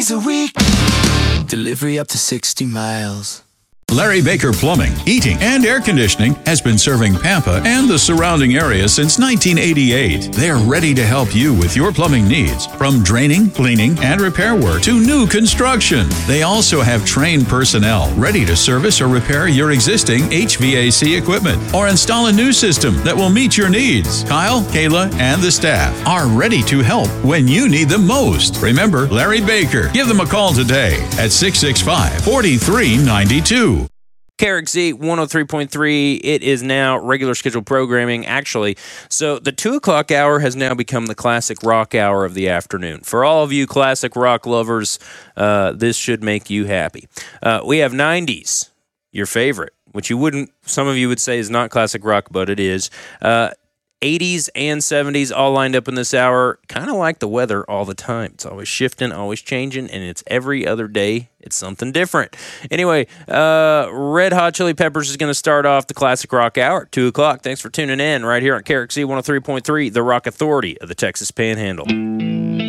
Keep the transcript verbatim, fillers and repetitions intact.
days a week. Delivery up to sixty miles. Larry Baker Plumbing, Heating, and Air Conditioning has been serving Pampa and the surrounding area since nineteen eighty-eight. They're ready to help you with your plumbing needs, from draining, cleaning, and repair work to new construction. They also have trained personnel ready to service or repair your existing H V A C equipment or install a new system that will meet your needs. Kyle, Kayla, and the staff are ready to help when you need them most. Remember Larry Baker. Give them a call today at six six five, four three nine two. K R X Z one oh three point three, it is now regular scheduled programming, actually. So the two o'clock hour has now become the classic rock hour of the afternoon. For all of you classic rock lovers, uh, this should make you happy. Uh, we have nineties, your favorite, which you wouldn't, some of you would say is not classic rock, but it is. Uh, eighties and seventies all lined up in this hour, kind of like the weather all the time. It's always shifting, always changing, and it's every other day. It's something different. Anyway, uh, Red Hot Chili Peppers is going to start off the classic rock hour at two o'clock. Thanks for tuning in right here on K R X Z one oh three point three, the Rock Authority of the Texas Panhandle.